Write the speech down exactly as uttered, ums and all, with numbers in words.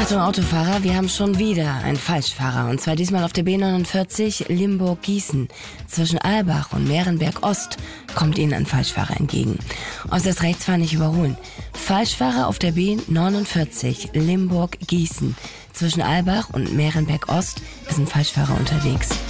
Achtung Autofahrer, wir haben schon wieder einen Falschfahrer. Und zwar diesmal auf der B neunundvierzig Limburg-Gießen. Zwischen Albach und Mehrenberg-Ost kommt Ihnen ein Falschfahrer entgegen. Aus das Rechtsfahren nicht überholen. Falschfahrer auf der B neunundvierzig Limburg-Gießen. Zwischen Albach und Mehrenberg-Ost ist ein Falschfahrer unterwegs.